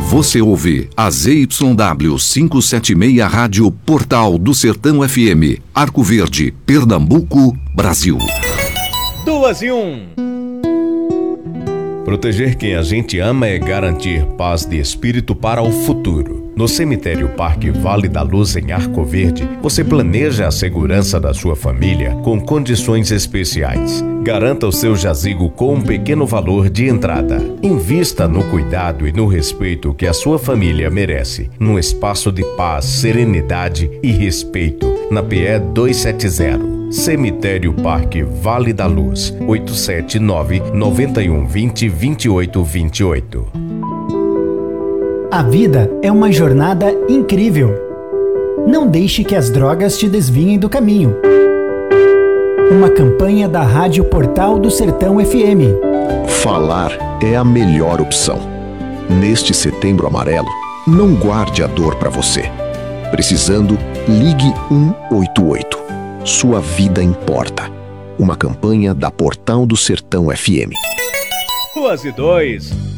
Você ouve a ZYW 576 Rádio Portal do Sertão FM, Arco Verde, Pernambuco, Brasil. 2-1. Proteger quem a gente ama é garantir paz de espírito para o futuro. No Cemitério Parque Vale da Luz, em Arco Verde, você planeja a segurança da sua família com condições especiais. Garanta o seu jazigo com um pequeno valor de entrada. Invista no cuidado e no respeito que a sua família merece, num espaço de paz, serenidade e respeito, na PE 270. Cemitério Parque Vale da Luz, 879-9120-2828. A vida é uma jornada incrível. Não deixe que as drogas te desviem do caminho. Uma campanha da Rádio Portal do Sertão FM. Falar é a melhor opção. Neste Setembro Amarelo, não guarde a dor para você. Precisando, ligue 188. Sua vida importa. Uma campanha da Portal do Sertão FM. 2-2.